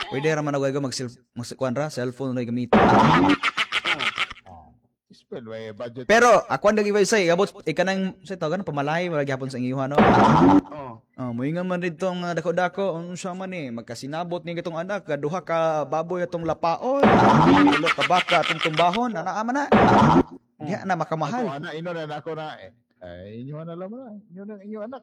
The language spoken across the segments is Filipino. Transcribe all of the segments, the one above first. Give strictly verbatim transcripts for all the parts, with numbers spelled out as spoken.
Pwede ra man ako mag mag kuan ra cellphone na gamit. Oh. Spend way budget. Pero ako ang giveaway say abot ikanang sa tawag pamalay wala gyapon sa inyo no. Oh. Oh, moingon man dito nga dako-dako unsa man ni magkasinabot ni gatong anak kaduha ka baboy atong lapaon, ulo ka baka atong tumbahon, ana man na. Diha na makamahal. Ako, anak, ino na ako na eh. Ay, inyo na lang na. Inyo na inyo anak.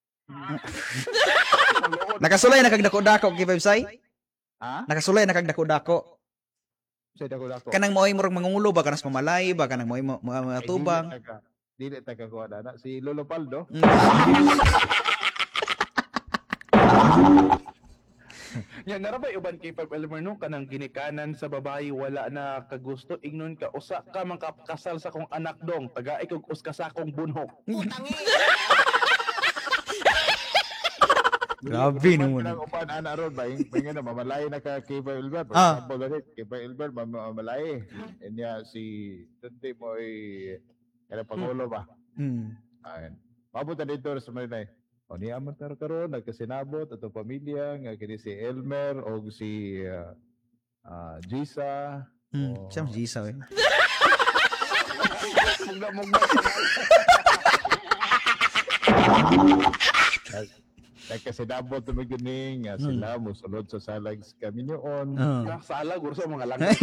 Nakasulay na kag dako-dako giveaway say? Ha? Nakasulay na kag dako-dako. Sa dako dako. Kanang moy murag mangungulo ba kanas pamalay ba kanang moy mga tubang. Dili ta ka ko ana si Lolo Paldo. Yan narabay uban kay Fab Elmer no kanang ginikanan sa babae wala na kagusto ignon ka usa ka man kasal sa kong anak dong taga ikog us ka sa akong bunhok. Grabe no mo. Nang upan ana ron ba ingin na mamalay na ka kay Fab Elmer. Ah. Pagkalit kay Fab Elmer mamalay. Enya si Tunti mo ay kada pangulo ba. Hmm. Ayun. Mabuta dito sa Marinay. O niya man taro karon nagkasinabot ato pamilya nga kini si Elmer o si uh, uh, Jisa. Hmm, o- siyam Gisa eh. Mugna mugna. Nag- Nagkasinabot na maganing nga sila musulod sa salag sa kaminyoon. Oh. Sala guro sa mga langit.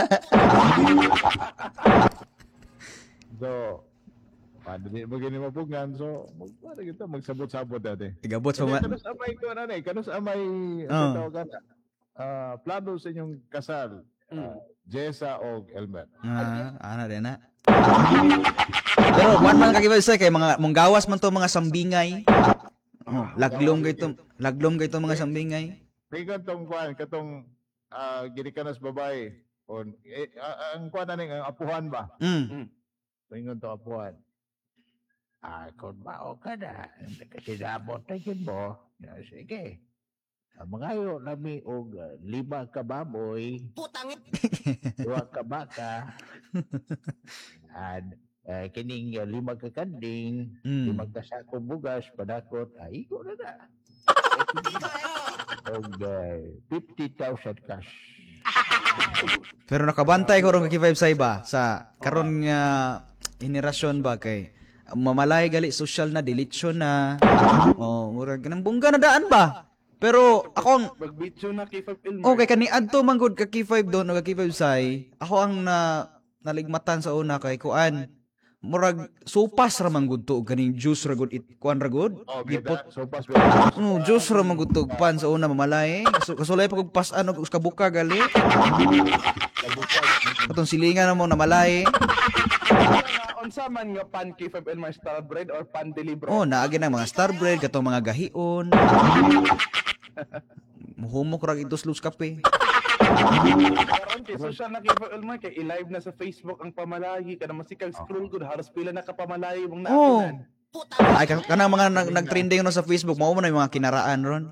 So, paano din mo gini mabugan? So, magpara kita magsabot-sabot dati. Igabot sa Kaya ma- kanus amay ko na eh. Kanus amay Oh. ano tawag ka ah plano sa inyong kasal. ah, Jessa o Elmer. Ah, ana din na. Pero one man kagiveaway say kay mga munggawas man to mga sambingay. Oh, laglom kay to, laglom kay to mga sambingay. Tingnan tong kuan katong ah, ginikanas babae. On eh, ah, ang kuan na ning ang apuhan ba? Mm. Tingnan to apuhan. Ah, kung mao ka na, kasinabot na yun mo. Ya, sige. Ang mga yun, nami og uh, lima ka baboy, dua ka baka, and uh, kining uh, lima ka kanding, Mm. lima ka sakong bugas, padakot, ay, iko na na. Og uh, fifty thousand cash. Pero nakabantay ko ron kagiveaway say ba sa karon nga henerasyon ba kay mamalay gali social na deletion na. Oh, murag ganang bungga na daan ba? Pero akong Magbitso na kay Fab Elmer. okay kani adto man gud ka key five doon o ka key five say. Ako ang na naligmatan sa una kay kuan. Murag supas ra man gud to og kaning juice ra gud it kuan ra gud. Oh, Gipot. ganda. So, pas ba? Oh, juice ra man gud to og pan sa una mamalay. Kasu- Kasulay pa kog pas-an og kabuka gali. Katong silingan na mo na malay. Unsa man nga pan kay Fab Elmer star bread or pan delivery? Oh, naagi ng mga star bread katong mga gahion. Muhumok ra itos lus kape. Karon kay social na kay Fab Elmer kay i-live na sa Facebook ang pamalagi kada masikag scroll gud halos pila na ka pamalagi mong Oh. naatunan. Ay ka- kanang mga nag, nag-trending no sa Facebook mao man na yung mga kinaraan ron.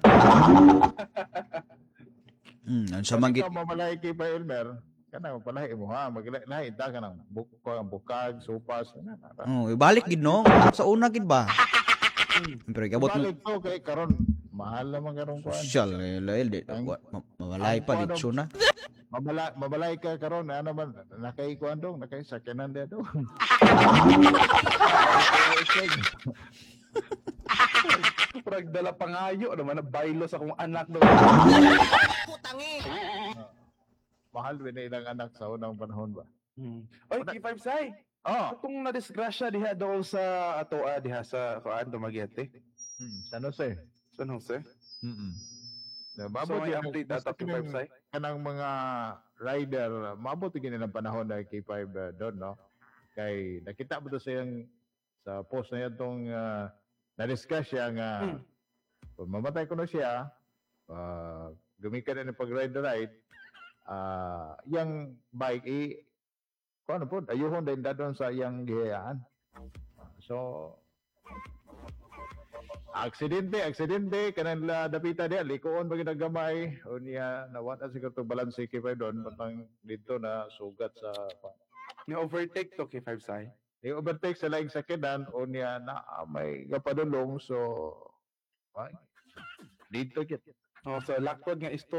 Hmm, ano sa Pag manggit. ikaw mamalay kay pa Elmer, kana mapalahi mo ha, maglahi ta ka ng bukag, bukag, supas, na na. Oh, ibalik gid no. Sa una gid ba? Pero ikabot mo Balik to kay karon mahal naman karon kuan. social eh, lail di wa- ma- mawalay pa dito na. Mabala mabalay ka karon ano man nakay kuan dong, nakay sakyanan dia dong. Purag dala pangayo naman na baylo sa akong anak do. Mahal din na ilang anak sa unang panahon ba. Hmm. Oy, K five say. Oh, Kung na-disgrasya diha daw sa ato ah, diha sa kuan Dumaguete. hmm, San Jose. San Jose. Mm. So, Mabot may yun, update basta ato K five kanang- say. kanang mga rider, mabot gini ng panahon na K five uh, doon, no? Kay nakita mo to sa yung sa post na yan tong uh, na-discuss siya nga Hmm. kung mamatay ko na siya, uh, gumikan na ng pag-ride-ride, uh, yung bike, eh, kung ano po, ayuhon din dadon sa iyang gihayaan. So, aksidente, aksidente, kanan la dapita dia, likoon bagi nagamay, o niya, nawata siguro to balanse kay pa doon, patang dito na sugat sa, Ni overtake to K five say. i-overtake sa laing sakidan, o niya, na ah, may gapadulong, so, ay, dito kit. Oh, so lakod nga isto